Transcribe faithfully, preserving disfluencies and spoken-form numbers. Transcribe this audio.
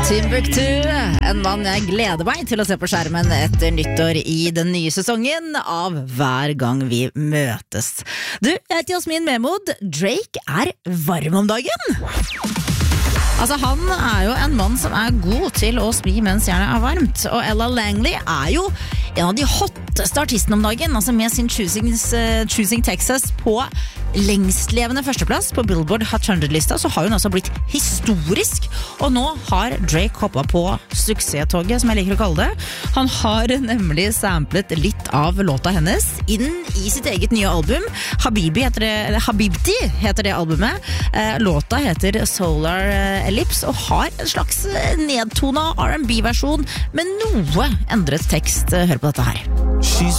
Timbuktu, en mann jeg gleder meg til å se på skjermen etter nyttår i den nye sesongen av Hver gang vi møtes. Du, jeg heter Jasmin Memod. Drake er varm om dagen. Altså, han er jo en mann som er god til å smi mens jernet er varmt. Og Ella Langley er jo en av de hotteste artistene om dagen, altså med sin Choosing, uh, Choosing Texas på lengstlevende førsteplass på Billboard Hot hundre-lista, så har hun altså blitt historisk. Og nå har Drake hoppet på suksesstoget, som jeg liker å kalle det. Han har nemlig samplet litt av låta hennes inn i sitt eget nye album. Habibi heter det, Habibti heter det albumet. Eh, låta heter Solar Ellipse og har en slags nedtona R and B-versjon med noe endret tekst. Hør på dette her.